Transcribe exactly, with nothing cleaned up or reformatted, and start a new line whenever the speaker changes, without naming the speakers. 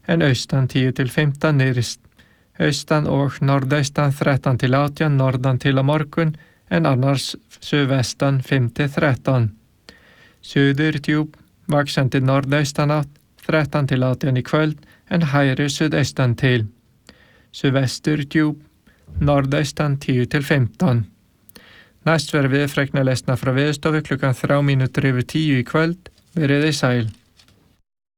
en austan tíu til fimmtán nyrst. Austan og norðaustan þrettán til átján norðan til á morgun en annars suðvestan fimm til þrettán. Suður djúp, vaxandi norðaustanátt þrettán til átján í kvöld en hægri suðaustan til. Suðvestur djúp, norðaustan tíu til fimmtán. Næst verður viðfregna lesna frá Veðurstofu klukkan þrjár mínútur yfir tíu í kvöld. Verið þið sæl.